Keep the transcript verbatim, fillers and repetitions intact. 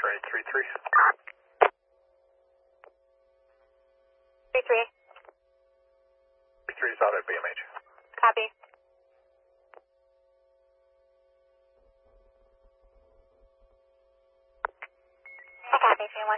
Trade three three. three three. three three is out at B M H. Copy.